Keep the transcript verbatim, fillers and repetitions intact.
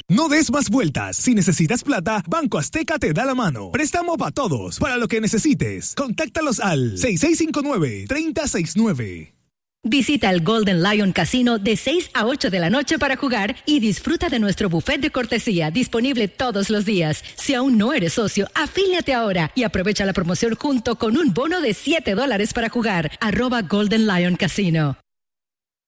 No des más vueltas. Si necesitas plata, Banco Azteca te da la mano. Préstamo para todos, para lo que necesites. Contáctalos al seis seis cinco nueve, tres cero seis nueve. Visita el Golden Lion Casino de seis a ocho de la noche para jugar y disfruta de nuestro buffet de cortesía disponible todos los días. Si aún no eres socio, afíliate ahora y aprovecha la promoción junto con un bono de siete dólares para jugar. Arroba Golden Lion Casino.